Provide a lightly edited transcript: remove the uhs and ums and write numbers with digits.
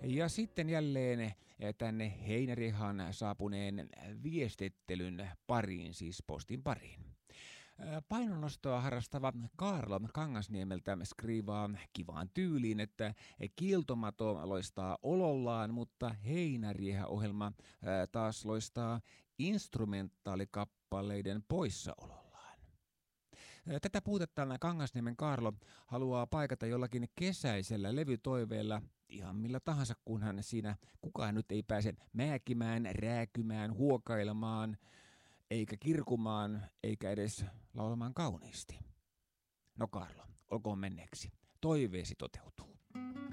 Ja sitten jälleen tänne Heinärihan saapuneen viestittelyn pariin, siis postin pariin. Painonnostoa harrastava Kaarlo Kangasniemeltä skriivaa kivaan tyyliin, että Kiiltomato loistaa olollaan, mutta Heinäriehä-ohjelma taas loistaa instrumentaalikappaleiden poissaolollaan. Tätä puutetta Kangasniemen Kaarlo haluaa paikata jollakin kesäisellä levytoiveella, ihan millä tahansa, kunhan siinä kukaan nyt ei pääse määkimään, rääkymään, huokailemaan, eikä kirkumaan, eikä edes laulamaan kauniisti. No Kaarlo, olkoon menneeksi. Toiveesi toteutuu.